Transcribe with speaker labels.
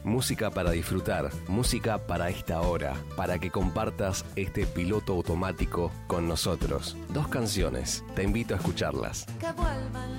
Speaker 1: Música para disfrutar, música para esta hora, para que compartas este piloto automático con nosotros. 2 canciones, te invito a escucharlas.
Speaker 2: Que vuelvan